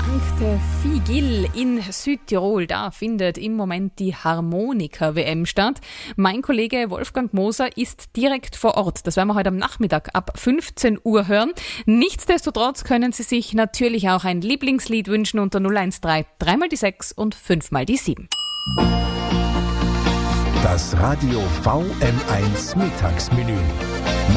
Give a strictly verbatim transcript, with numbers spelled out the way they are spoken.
Sankt Vigil in Südtirol, da findet im Moment die Harmonika-W M statt. Mein Kollege Wolfgang Moser ist direkt vor Ort. Das werden wir heute am Nachmittag ab fünfzehn Uhr hören. Nichtsdestotrotz können Sie sich natürlich auch ein Lieblingslied wünschen unter null eins drei, drei mal die sechs und fünf mal die sieben. Das Radio V M eins Mittagsmenü.